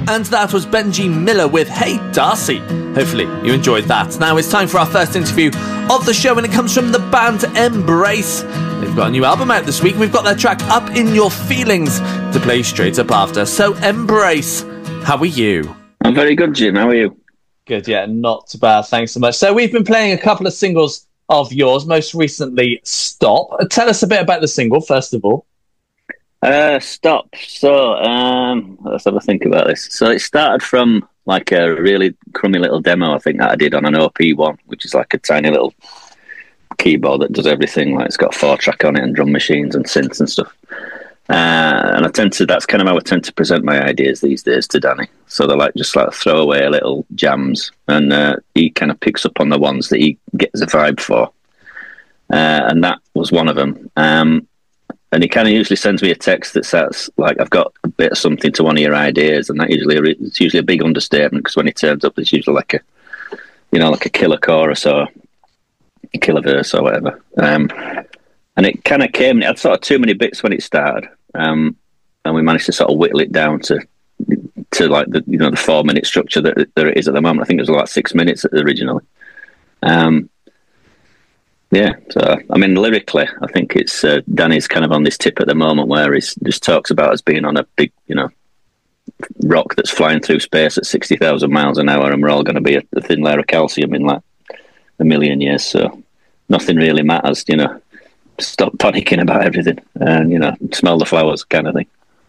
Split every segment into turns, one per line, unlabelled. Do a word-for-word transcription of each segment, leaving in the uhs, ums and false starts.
And that was Benji Miller with Hey Darcy. Hopefully you enjoyed that. Now it's time for our first interview of the show, and it comes from the band Embrace. They've got a new album out this week. We've got their track Up In Your Feelings to play straight up after. So Embrace, how are you?
I'm very good, Jim. How are you?
Good, yeah, not too bad. Thanks so much. So we've been playing a couple of singles of yours, most recently Stop. Tell us a bit about the single, first of all.
Uh, Stop. So, um, let's have a think about this. So it started from like a really crummy little demo, I think, that I did on an O P one, which is like a tiny little keyboard that does everything. Like it's got four track on it and drum machines and synths and stuff. Uh, and I tend to, that's kind of how I tend to present my ideas these days to Danny. So they're like just like throwaway little jams, and uh, he kind of picks up on the ones that he gets a vibe for. Uh, and that was one of them. Um, And he kind of usually sends me a text that says, like, I've got a bit of something to one of your ideas. And that usually, it's usually a big understatement, because when he turns up, it's usually like a, you know, like a killer chorus or a killer verse or whatever. Um, and it kind of came, it had sort of too many bits when it started. Um, and we managed to sort of whittle it down to, to like the, you know, the four minute structure that there it is at the moment. I think it was like six minutes originally. Um, Yeah, so I mean, lyrically, I think it's uh, Danny's kind of on this tip at the moment where he just talks about us being on a big, you know, rock that's flying through space at sixty thousand miles an hour, and we're all going to be a, a thin layer of calcium in like a million years. So nothing really matters, you know. Stop panicking about everything, and you know, smell the flowers, kind of thing.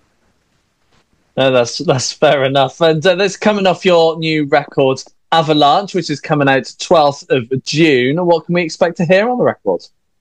No, that's that's fair enough. And uh, that's coming off your new record, Avalanche, which is coming out twelfth of June. What can we expect to hear on the record?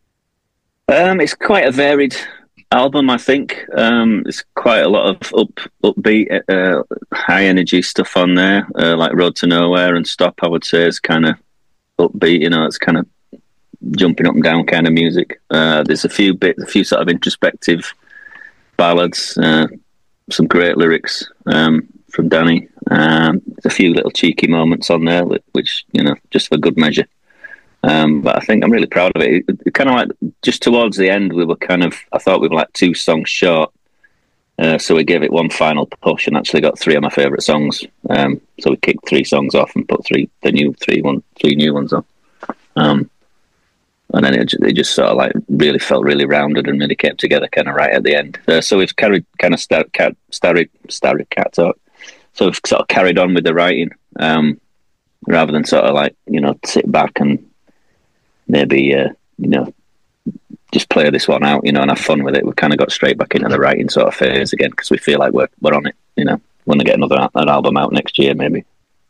Um, it's quite a varied album, I think. Um, it's quite a lot of up, upbeat, uh, high energy stuff on there, uh, like Road to Nowhere and Stop, I would say, is kind of upbeat, you know, it's kind of jumping up and down kind of music. Uh, there's a few bits, a few sort of introspective ballads, uh, some great lyrics um, from Danny. Um, there's a few little cheeky moments on there, which, you know, just for good measure. Um, but I think I'm really proud of it. It, it kind of like just towards the end, we were kind of, I thought we were like two songs short. Uh, so we gave it one final push and actually got three of my favourite songs. Um, so we kicked three songs off and put three, the new three, one, three new ones on. Um, and then it, it just sort of like really felt really rounded and really came together kind of right at the end. Uh, so we've carried kind of star, cat, starry, starry cat talk. So we've sort of carried on with the writing, um, rather than sort of like, you know, sit back and maybe, uh, you know, just play this one out, you know, and have fun with it. We've kind of got straight back into the writing sort of phase again, because we feel like we're we're on it, you know. We're going to get another an album out next year, maybe.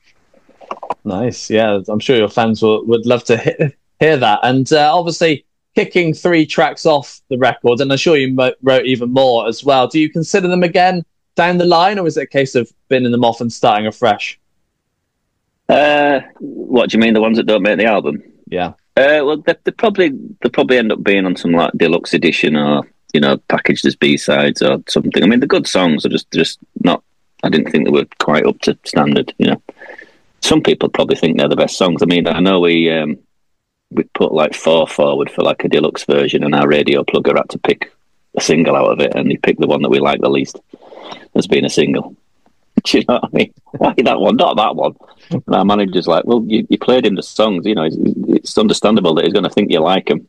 Nice, yeah. I'm sure your fans will, would love to hear, hear that. And uh, obviously, kicking three tracks off the record, and I'm sure you mo- wrote even more as well. Do you consider them again down the line, or is it a case of binning them off and starting afresh?
Uh, what do you mean, the ones that don't make the album?
Yeah.
Uh, well, they, they probably they probably end up being on some like deluxe edition, or you know, packaged as B sides or something. I mean, the good songs are just just not. I didn't think they were quite up to standard. You know, some people probably think they're the best songs. I mean, I know we um, we put like four forward for like a deluxe version, and our radio plugger had to pick a single out of it, and he picked the one that we liked the least as being a single. Do you know what I mean? Why that one? Not that one. And our manager's like, well, you, you played him the songs, you know, it's, it's understandable that he's going to think you like him.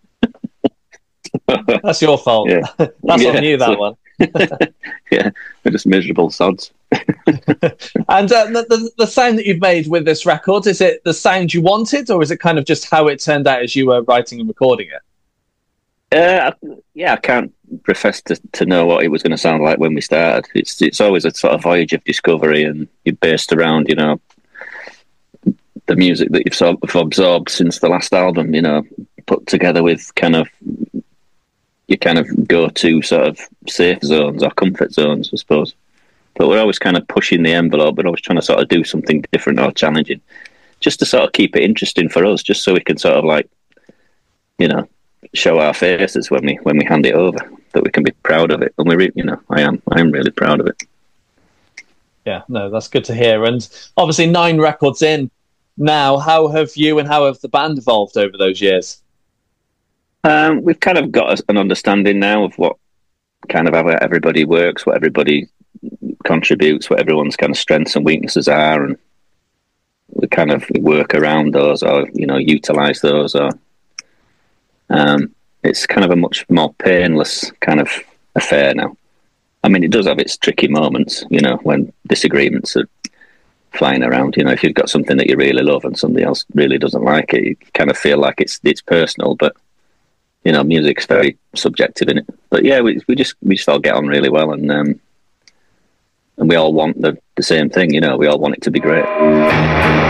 That's your fault.
Yeah.
That's
yeah,
on you, that
so,
one.
Yeah, we're just miserable sods.
And uh, the, the, the sound that you've made with this record, is it the sound you wanted, or is it kind of just how it turned out as you were writing and recording it?
Uh, yeah, I can't profess to, to know what it was going to sound like when we started. It's it's always a sort of voyage of discovery, and you're based around, you know, the music that you've sort of absorbed since the last album, you know, put together with kind of your kind of go-to sort of safe zones or comfort zones, I suppose. But we're always kind of pushing the envelope. We're always trying to sort of do something different or challenging, just to sort of keep it interesting for us, just so we can sort of like, you know, show our faces when we when we hand it over, that we can be proud of it. And we, re- you know, I am I am really proud of it.
Yeah, no, that's good to hear. And obviously, nine records in now. How have you and how have the band evolved over those years?
Um, we've kind of got an understanding now of what kind of how everybody works, what everybody contributes, what everyone's kind of strengths and weaknesses are, and we kind of work around those, or you know, utilize those, or um, it's kind of a much more painless kind of affair now. I mean, it does have its tricky moments, you know, when disagreements are flying around. You know, if you've got something that you really love and somebody else really doesn't like it, you kind of feel like it's it's personal. But you know, music's very subjective in it. But yeah, we we just we just all get on really well, and um, and we all want the the same thing. You know, we all want it to be great.